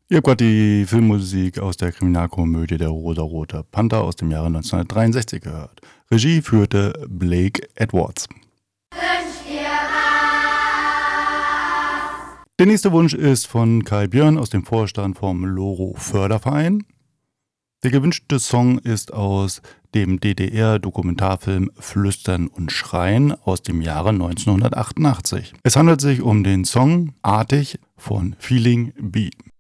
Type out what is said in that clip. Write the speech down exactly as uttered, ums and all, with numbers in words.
Ihr habt gerade die Filmmusik aus der Kriminalkomödie Der rosa-rote Panther aus dem Jahre neunzehnhundertdreiundsechzig gehört. Regie führte Blake Edwards. Der nächste Wunsch ist von Kai Björn aus dem Vorstand vom Loro Förderverein. Der gewünschte Song ist aus dem D D R-Dokumentarfilm Flüstern und Schreien aus dem Jahre neunzehnhundertachtundachtzig. Es handelt sich um den Song Artig von Feeling B.